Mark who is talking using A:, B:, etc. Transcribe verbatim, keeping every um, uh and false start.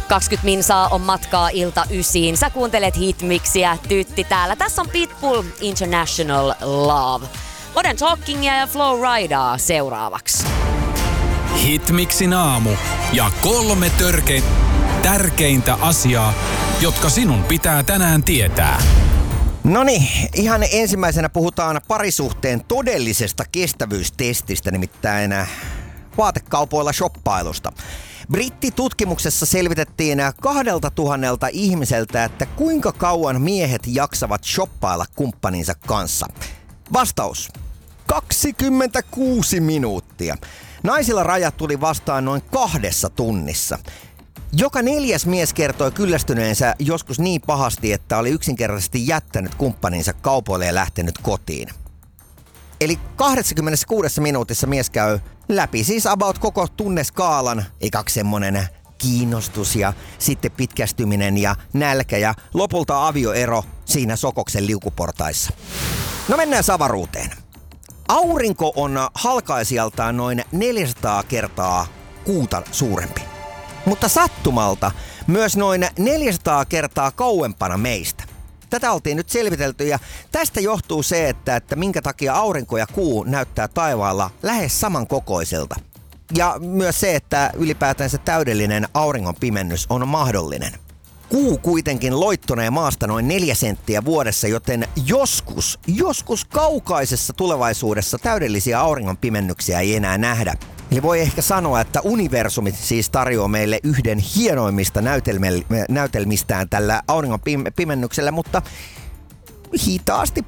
A: kaksikymmentä minsaa on matkaa ilta ysiin. Sä kuuntelet Hitmixiä, Tytti täällä. Tässä on Pitbull International Love. Modern Talkingia ja Flow Ridaa seuraavaksi.
B: Hitmixin aamu ja kolme törke- tärkeintä asiaa, jotka sinun pitää tänään tietää.
C: Noniin, ihan ensimmäisenä puhutaan parisuhteen todellisesta kestävyystestistä, nimittäin vaatekaupoilla shoppailusta. Brittitutkimuksessa selvitettiin kahdelta tuhannelta ihmiseltä, että kuinka kauan miehet jaksavat shoppailla kumppaninsa kanssa. Vastaus: kaksikymmentäkuusi minuuttia. Naisilla rajat tuli vastaan noin kahdessa tunnissa. Joka neljäs mies kertoi kyllästyneensä joskus niin pahasti, että oli yksinkertaisesti jättänyt kumppaninsa kaupoille ja lähtenyt kotiin. Eli kaksikymmentäkuusi minuutissa mies käy läpi siis about koko tunneskaalan, ekaksi semmonen kiinnostus ja sitten pitkästyminen ja nälkä ja lopulta avioero siinä Sokoksen liukuportaissa. No mennään avaruuteen. Aurinko on halkaisijaltaan noin neljäsataa kertaa kuuta suurempi. Mutta sattumalta myös noin neljäsataa kertaa kauempana meistä. Tätä oltiin nyt selvitelty ja tästä johtuu se, että, että minkä takia aurinko ja kuu näyttää taivaalla lähes samankokoiselta. Ja myös se, että ylipäätään se täydellinen auringon pimennys on mahdollinen. Kuu kuitenkin loittonee maasta noin neljä senttiä vuodessa, joten joskus, joskus kaukaisessa tulevaisuudessa täydellisiä auringon pimennyksiä ei enää nähdä. Eli voi ehkä sanoa, että universumi siis tarjoaa meille yhden hienoimmista näytelmistään tällä auringon pimennyksellä, mutta hitaasti